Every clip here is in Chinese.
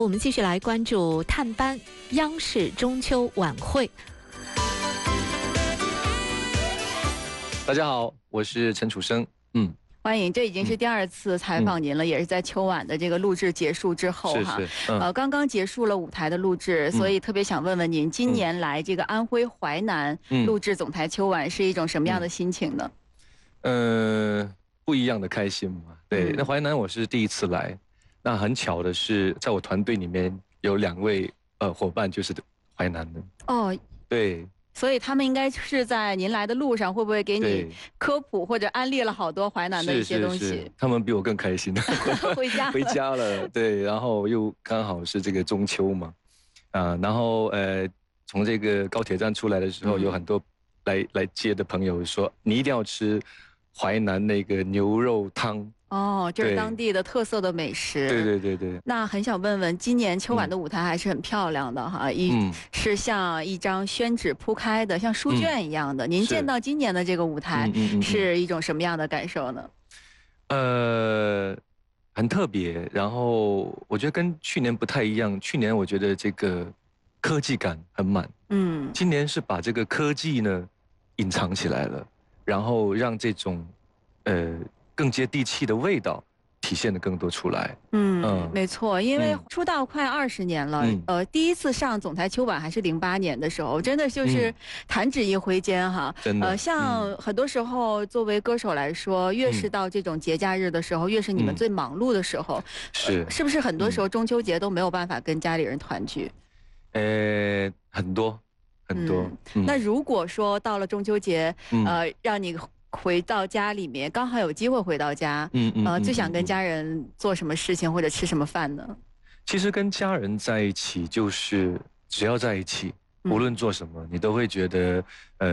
我们继续来关注探班央视中秋晚会。 大家好，我是陈楚生。 欢迎，这已经是第2次采访您了，也是在秋晚的这个录制结束之后哈。刚刚结束了舞台的录制，所以特别想问问您，今年来这个安徽淮南录制总台秋晚是一种什么样的心情呢？ 不一样的开心嘛。对，那淮南我是第1次来，那很巧的是，在我团队里面有2位伙伴就是淮南的。哦，对。 所以他们应该是在您来的路上，会不会给你科普或者安利了好多淮南的一些东西？ 是，他们比我更开心。回家了，对，然后又刚好是这个中秋嘛，然后从这个高铁站出来的时候，有很多来接的朋友说，你一定要吃淮南那个牛肉汤。 哦，这是当地的特色的美食。 对。 那很想问问，今年秋晚的舞台还是很漂亮的哈，是像一张宣纸铺开的，像书卷一样的。您见到今年的这个舞台是一种什么样的感受呢？ 很特别，然后我觉得跟去年不太一样。去年我觉得这个科技感很满，今年是把这个科技呢隐藏起来了，然后让这种更接地气的味道体现的更多出来。 没错，因为出道快20年了，第1次上总台秋晚还是08年的时候，真的就是弹指一挥间哈。 真的， 像很多时候作为歌手来说，越是到这种节假日的时候，越是你们最忙碌的时候，是不是很多时候中秋节都没有办法跟家里人团聚？ 很多。 那如果说到了中秋节，让你回到家里面，刚好有机会回到家，最想跟家人做什么事情或者吃什么饭呢？ 其实跟家人在一起，就是只要在一起，无论做什么，你都会觉得，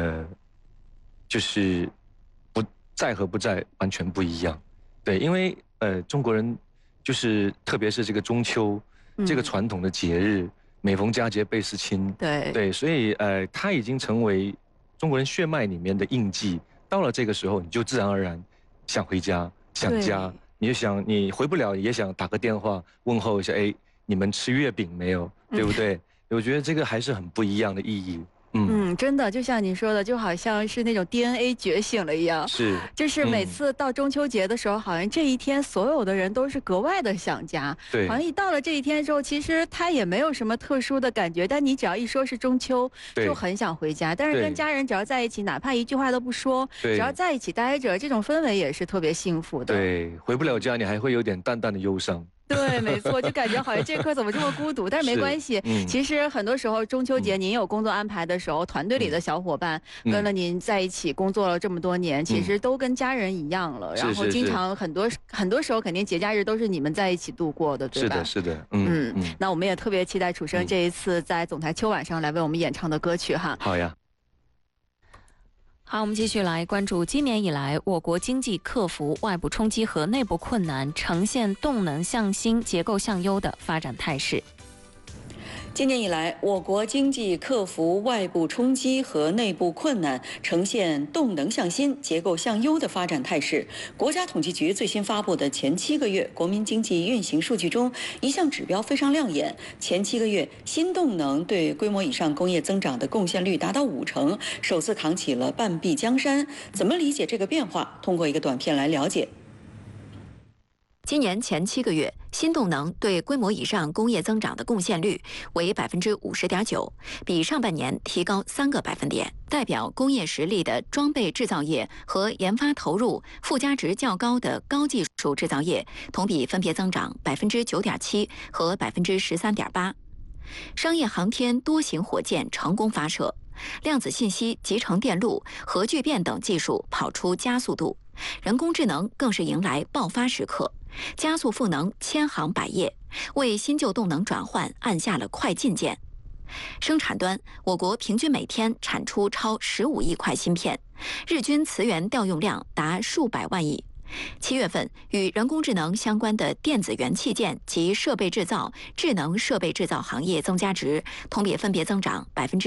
就是不在和不在完全不一样。对，因为中国人就是特别是这个中秋这个传统的节日，每逢佳节倍思亲。对，所以它已经成为中国人血脉里面的印记。到了这个时候，你就自然而然想回家，想家，你就想你回不了，也想打个电话问候一下，你们吃月饼没有？对不对？我觉得这个还是很不一样的意义。 真的，就像您说的，就好像是那种 DNA 觉醒了一样。就是每次到中秋节的时候，好像这一天所有的人都是格外的想家。 对， 好像一到了这一天之后，其实他也没有什么特殊的感觉，但你只要一说是中秋，就很想回家。但是跟家人只要在一起，哪怕一句话都不说，只要在一起待着，这种氛围也是特别幸福的。 对，回不了家，你还会有点淡淡的忧伤。 对，没错，就感觉好像这刻怎么这么孤独，但是没关系。其实很多时候中秋节您有工作安排的时候，团队里的小伙伴跟了您在一起工作了这么多年，其实都跟家人一样了。然后经常很多时候肯定节假日都是你们在一起度过的，对吧？ 是的。 那我们也特别期待楚生这一次在总台秋晚上来为我们演唱的歌曲哈。 好呀。 好，我们继续来关注今年以来我国经济克服外部冲击和内部困难，呈现动能向新、结构向优的发展态势。 今年以来，我国经济克服外部冲击和内部困难，呈现动能向新、结构向优的发展态势。国家统计局最新发布的前7个月国民经济运行数据中，一项指标非常亮眼。前7个月，新动能对规模以上工业增长的贡献率达到50%，首次扛起了半壁江山。怎么理解这个变化？通过一个短片来了解。 今年前7个月，新动能对规模以上工业增长的贡献率为50.9%，比上半年提高3个百分点。代表工业实力的装备制造业和研发投入附加值较高的高技术制造业，同比分别增长9.7%和13.8%。商业航天多型火箭成功发射，量子信息、集成电路、核聚变等技术跑出加速度，人工智能更是迎来爆发时刻。加速赋能千行百业，为新旧动能转换按下了快进键。生产端，我国平均每天产出超15亿块芯片，日均磁源调用量达数百万亿。7月份，与人工智能相关的电子元器件及设备制造、智能设备制造行业增加值同比分别增长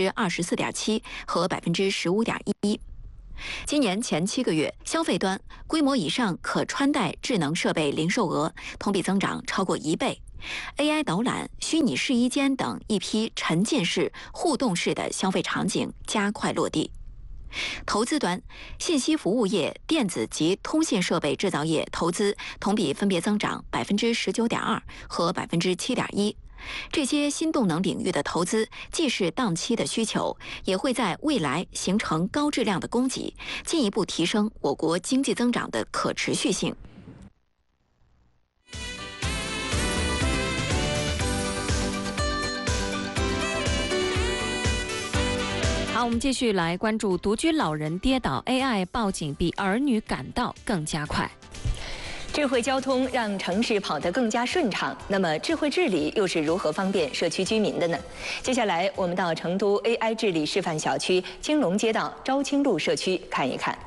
24.7%和15.1%。今年前7个月，消费端规模以上可穿戴智能设备零售额同比增长超过1倍， AI 导览、虚拟试衣间等一批沉浸式、互动式的消费场景加快落地。投资端，信息服务业、电子及通信设备制造业投资同比分别增长19.2%和7.1%。这些新动能领域的投资，既是当期的需求，也会在未来形成高质量的供给，进一步提升我国经济增长的可持续性。 好，我们继续来关注独居老人跌倒 ，AI 报警比儿女赶到更加快。 智慧交通让城市跑得更加顺畅，那么智慧治理又是如何方便社区居民的呢？接下来我们到成都 AI 治理示范小区青龙街道昭清路社区看一看。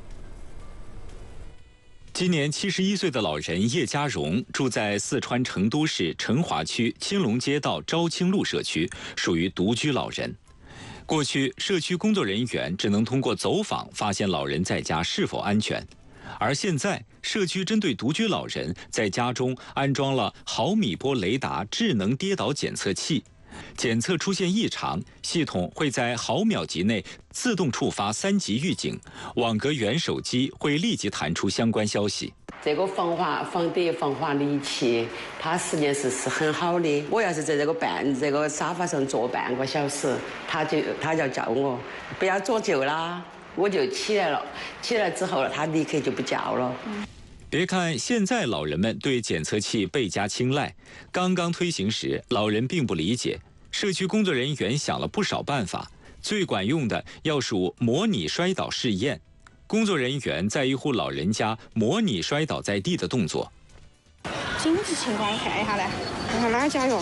今年71岁的老人叶家荣住在四川成都市成华区青龙街道昭清路社区，属于独居老人。过去，社区工作人员只能通过走访发现老人在家是否安全。而现在，社区针对独居老人在家中安装了毫米波雷达智能跌倒检测器，检测出现异常，系统会在毫秒级内自动触发3级预警，网格员手机会立即弹出相关消息。 这个防跌防滑仪器，它实验室是很好的。我要是在这个沙发上坐半个小时，他就叫我不要坐久啦。我就起来了，起来之后他立刻就不叫了。 别看现在老人们对检测器倍加青睐，刚刚推行时老人并不理解，社区工作人员想了不少办法，最管用的要数模拟摔倒试验。工作人员在一户老人家模拟摔倒在地的动作。 紧急情况看一下来，看看哪家哟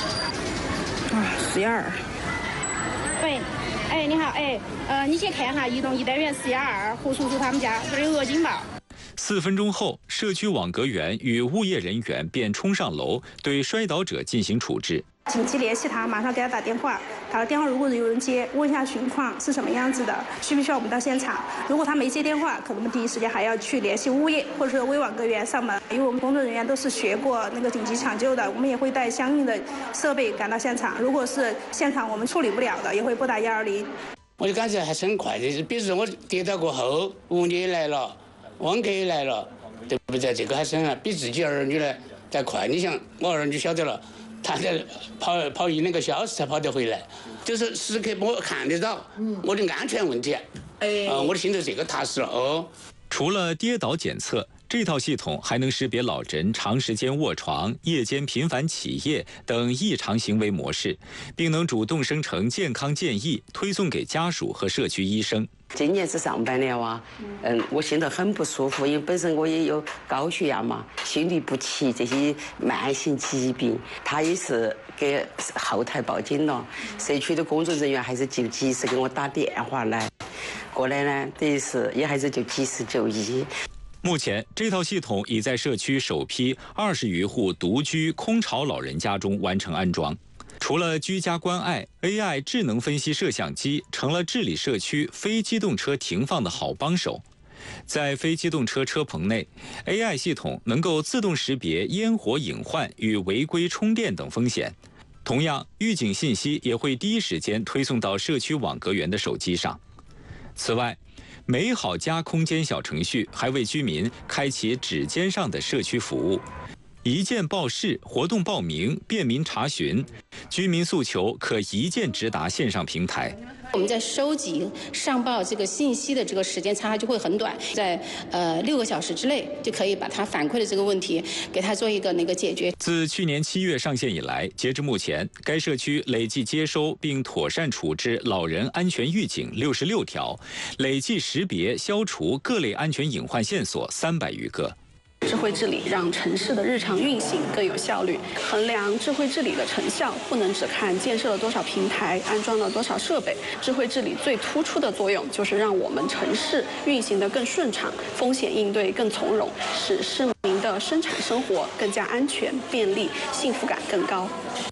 ？412。喂。哎，你好，你去看一下移动一单元412胡叔叔他们家，这里有恶警报。 4分钟后，社区网格员与物业人员便冲上楼，对摔倒者进行处置。 紧急联系他，马上给他打电话。他的电话如果有人接，问一下情况是什么样子的，需不需要我们到现场？如果他没接电话，可能我们第一时间还要去联系物业或者是微网格员上门，因为我们工作人员都是学过那个紧急抢救的，我们也会带相应的设备赶到现场。如果是现场我们处理不了的，也会拨打120。 我就感觉还是很快的，比如说我跌倒过后，物业来了，网格也来了，对不对？这个还是比自己儿女呢再快。你想我儿女晓得了。他在跑1、2个小时才跑得回来，就是时刻我看得到我的安全问题，我的心头这个踏实了哦。 除了跌倒检测，这套系统还能识别老人长时间卧床、夜间频繁起夜等异常行为模式，并能主动生成健康建议，推送给家属和社区医生。 今年是上半年哇，我心头很不舒服，因为本身我也有高血压嘛，心律不齐这些慢性疾病，他也是给后台报警了，社区的工作人员还是就及时给我打电话来，过来呢，等于是也还是就及时就医。 目前，这套系统已在社区首批20余户独居空巢老人家中完成安装。除了居家关爱 ，AI 智能分析摄像机成了治理社区非机动车停放的好帮手。在非机动车车棚内 ，AI 系统能够自动识别烟火隐患与违规充电等风险。同样，预警信息也会第一时间推送到社区网格员的手机上。此外，美好家空间小程序还为居民开启指尖上的社区服务。一键报事、活动报名、便民查询，居民诉求可一键直达线上平台。 我们在收集上报这个信息的这个时间差就会很短，在6个小时之内就可以把它反馈的这个问题给它做一个解决。 自去年7月上线以来，截至目前，该社区累计接收并妥善处置老人安全预警66条，累计识别消除各类安全隐患线索300余个。 智慧治理让城市的日常运行更有效率。衡量智慧治理的成效，不能只看建设了多少平台、安装了多少设备。智慧治理最突出的作用就是让我们城市运行得更顺畅，风险应对更从容，使市民的生产生活更加安全、便利，幸福感更高。